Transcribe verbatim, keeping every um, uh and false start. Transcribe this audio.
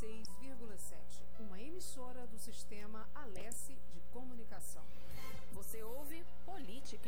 seis vírgula sete, uma emissora do Sistema Alesse de Comunicação. Você ouve Política